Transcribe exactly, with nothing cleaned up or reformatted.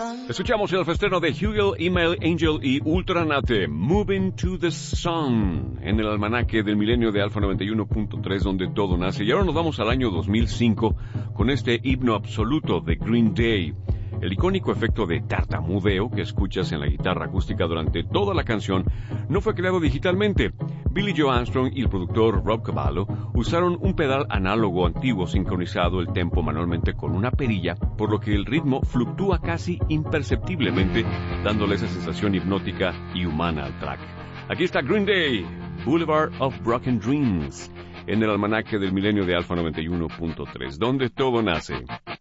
Escuchamos el festreno de Hugel, Email, Angel y Ultranate, Moving to the Sun, en el almanaque del milenio de Alfa noventa y uno punto tres, donde todo nace. Y ahora nos vamos al año dos mil cinco con este himno absoluto de Green Day. El icónico efecto de tartamudeo que escuchas en la guitarra acústica durante toda la canción no fue creado digitalmente. Billy Joe Armstrong y el productor Rob Cavallo usaron un pedal análogo antiguo sincronizado el tempo manualmente con una perilla, por lo que el ritmo fluctúa casi imperceptiblemente, dándole esa sensación hipnótica y humana al track. Aquí está Green Day, Boulevard of Broken Dreams, en el almanaque del milenio de Alfa noventa y uno punto tres, donde todo nace.